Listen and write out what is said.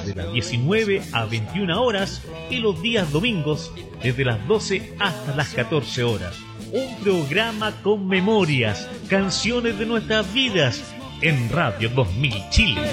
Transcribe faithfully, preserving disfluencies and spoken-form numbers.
desde las diecinueve a veintiuna horas y los días domingos desde las doce hasta las catorce horas. Un programa con memorias, canciones de nuestras vidas en Radio dos mil Chile.